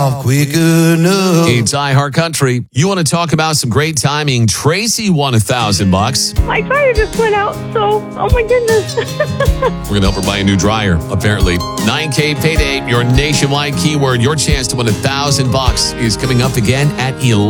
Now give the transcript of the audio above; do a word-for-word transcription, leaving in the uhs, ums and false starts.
quicker enough. It's iHeart Country. You want to talk about some great timing? Tracy won a thousand bucks. My dryer just went out, so, oh my goodness. We're going to help her buy a new dryer, apparently. nine K payday, your nationwide keyword. Your chance to win a thousand bucks is coming up again at eleven.